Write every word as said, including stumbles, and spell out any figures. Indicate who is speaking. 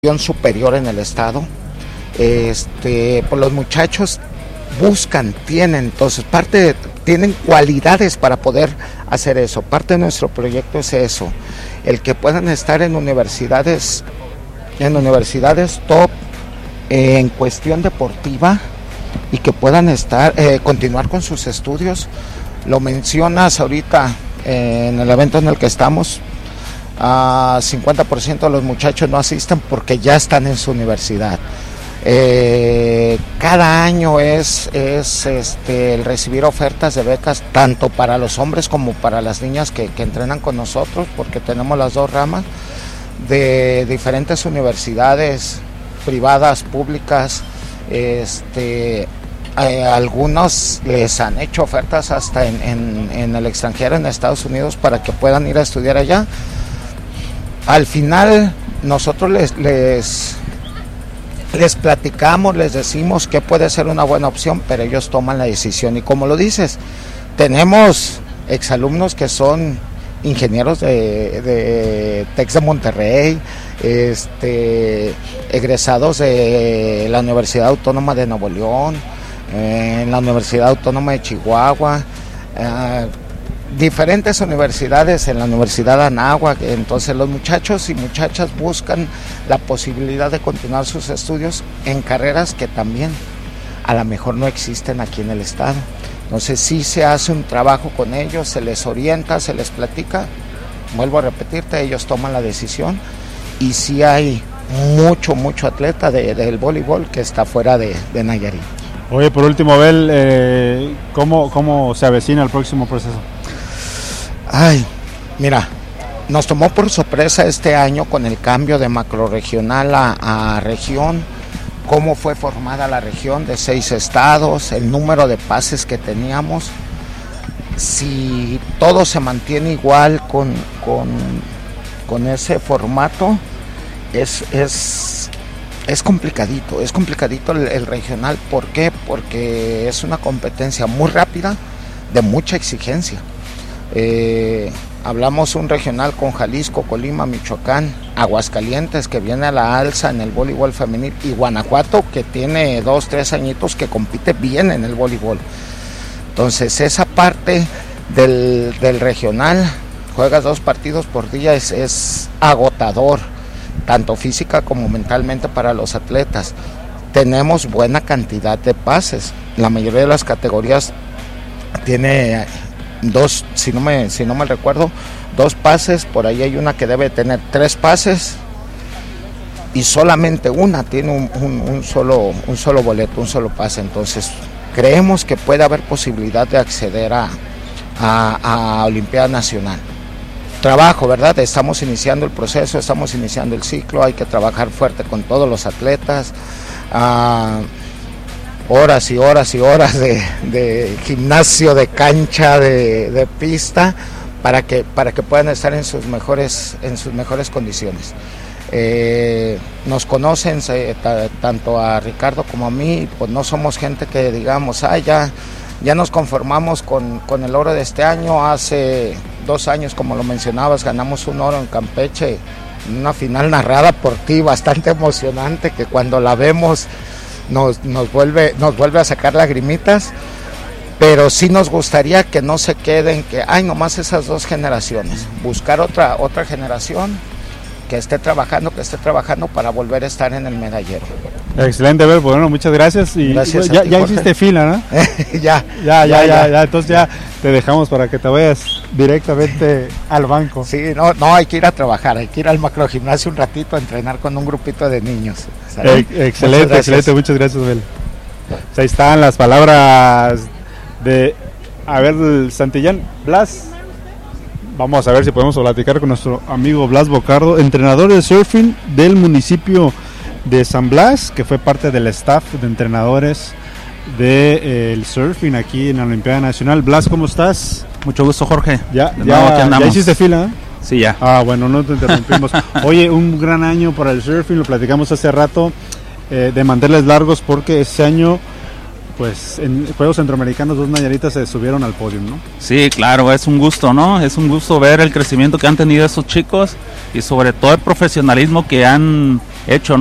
Speaker 1: superior en el estado. Este, pues los muchachos buscan, tienen, entonces parte de, tienen cualidades para poder hacer eso. Parte de nuestro proyecto es eso, el que puedan estar en universidades, en universidades top eh, en cuestión deportiva y que puedan estar, eh, continuar con sus estudios. Lo mencionas ahorita eh, en el evento en el que estamos. Uh, cincuenta por ciento de los muchachos no asisten porque ya están en su universidad. Eh, cada año es, es este, el recibir ofertas de becas tanto para los hombres como para las niñas que, que entrenan con nosotros, porque tenemos las dos ramas de diferentes universidades privadas, públicas. Este, eh, algunos les han hecho ofertas hasta en, en, en el extranjero, en Estados Unidos, para que puedan ir a estudiar allá. Al final nosotros les, les, les platicamos, les decimos que puede ser una buena opción, pero ellos toman la decisión. Y como lo dices, tenemos exalumnos que son ingenieros de, de Tec de Monterrey, este, egresados de la Universidad Autónoma de Nuevo León, eh, en la Universidad Autónoma de Chihuahua, eh, diferentes universidades, en la Universidad de Anáhuac. Entonces los muchachos y muchachas buscan la posibilidad de continuar sus estudios en carreras que también a lo mejor no existen aquí en el estado. Entonces sí se hace un trabajo con ellos, se les orienta, se les platica, vuelvo a repetirte, ellos toman la decisión, y sí hay mucho, mucho atleta de, del voleibol que está fuera de, de Nayarit.
Speaker 2: Oye, por último, Abel, eh, ¿cómo, ¿cómo se avecina el próximo proceso?
Speaker 1: Ay, mira, nos tomó por sorpresa este año con el cambio de macrorregional a, a región, cómo fue formada la región de seis estados, el número de pases que teníamos. Si todo se mantiene igual con, con, con ese formato, es, es, es complicadito, es complicadito el, el regional. ¿Por qué? Porque es una competencia muy rápida, de mucha exigencia. Eh, hablamos un regional con Jalisco, Colima, Michoacán, Aguascalientes, que viene a la alza en el voleibol femenil, y Guanajuato, que tiene dos, tres añitos que compite bien en el voleibol. Entonces esa parte del, del regional, juegas dos partidos por día, es, es agotador, tanto física como mentalmente para los atletas. Tenemos buena cantidad de pases, la mayoría de las categorías tiene dos, si no me si no me recuerdo, dos pases. Por ahí hay una que debe tener tres pases y solamente una tiene un, un, un solo un solo boleto, un solo pase. Entonces creemos que puede haber posibilidad de acceder a, a, a Olimpiada Nacional. Trabajo, ¿verdad? Estamos iniciando el proceso, estamos iniciando el ciclo, hay que trabajar fuerte con todos los atletas. Uh, horas y horas y horas de, de gimnasio, de cancha, de, de pista, para que para que puedan estar en sus mejores en sus mejores condiciones. Eh, nos conocen eh, t- tanto a Ricardo como a mí, pues no somos gente que digamos, ah, ya, ya nos conformamos con, con el oro de este año. Hace dos años, como lo mencionabas, ganamos un oro en Campeche, en una final narrada por ti, bastante emocionante, que cuando la vemos Nos, nos vuelve nos vuelve a sacar lagrimitas, pero sí nos gustaría que no se queden, que hay nomás esas dos generaciones, buscar otra otra generación que esté trabajando, que esté trabajando para volver a estar en el medallero.
Speaker 2: Excelente, Abel, bueno, muchas gracias. Y
Speaker 1: gracias
Speaker 2: ya,
Speaker 1: ti,
Speaker 2: ya hiciste fila, ¿no?
Speaker 1: ya,
Speaker 2: ya, ya, ya, ya, ya, entonces ya te dejamos para que te vayas directamente al banco.
Speaker 1: Sí, no, no, hay que ir a trabajar, hay que ir al macrogimnasio un ratito a entrenar con un grupito de niños.
Speaker 2: Eh, excelente, muchas excelente, muchas gracias, Abel. Pues ahí están las palabras de Abel Santillán. Blas, vamos a ver si podemos platicar con nuestro amigo Blas Bocardo, entrenador de surfing del municipio de San Blas, que fue parte del staff de entrenadores del de, surfing aquí en la Olimpiada Nacional. Blas, ¿cómo estás?
Speaker 3: Mucho gusto, Jorge.
Speaker 2: Ya, ya, ya hiciste fila, ¿eh?
Speaker 3: Sí, ya.
Speaker 2: Ah, bueno, no te interrumpimos. Oye, un gran año para el surfing, lo platicamos hace rato, eh, de manteles largos, porque este año pues en Juegos Centroamericanos dos nayaritas se subieron al podio, ¿no?
Speaker 3: Sí, claro, es un gusto, ¿no? Es un gusto ver el crecimiento que han tenido esos chicos y sobre todo el profesionalismo que han hecho, ¿no?